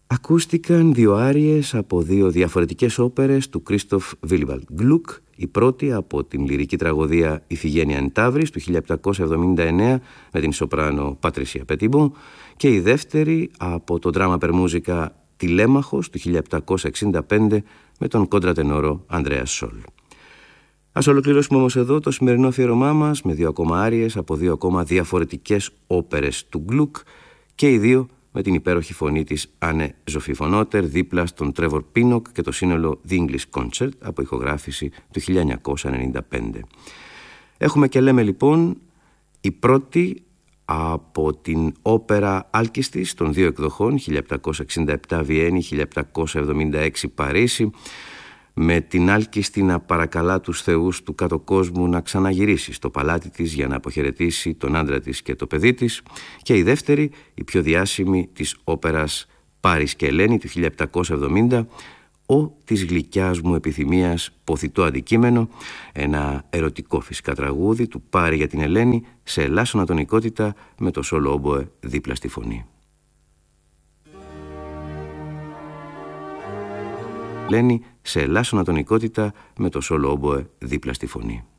Ακούστηκαν δύο άριες από δύο διαφορετικές όπερες του Κρίστοφ Βίλιβαλντ Γκλουκ, η πρώτη από την λυρική τραγωδία «Ιφηγένεια εν Ταύρης» του 1779 με την σοπράνο Πατρίσια Πετιμπό και η δεύτερη από το δράμα περμούζικα «Τηλέμαχος» του 1765 με τον κόντρατενόρο Ανδρέα Σόλ. Ας ολοκληρώσουμε όμως εδώ το σημερινό αφιέρωμά μας με δύο ακόμα άριες από δύο ακόμα διαφορετικές όπερες του Γκλουκ και οι δύο με την υπέροχη φωνή της Άννε Ζωφιφωνότερ δίπλα στον Τρέβορ Πίνοκ και το σύνολο The English Concert από ηχογράφηση του 1995. Έχουμε και λέμε λοιπόν η πρώτη από την όπερα Άλκιστης των δύο εκδοχών 1767 Βιέννη, 1776 Παρίσι, με την Άλκιστη να παρακαλά τους θεούς του κάτω κόσμου να ξαναγυρίσει στο παλάτι της για να αποχαιρετήσει τον άντρα της και το παιδί της, και η δεύτερη, η πιο διάσημη της όπερας Πάρης και Ελένη του 1770, «Ο της γλυκιάς μου επιθυμίας ποθητό αντικείμενο», ένα ερωτικό φυσικά τραγούδι του Πάρη για την Ελένη σε ελάσσονα τονικότητα με το σόλο όμποε δίπλα στη φωνή. Ελένη σε ελάσσονα τονικότητα με το σόλο όμποε δίπλα στη φωνή.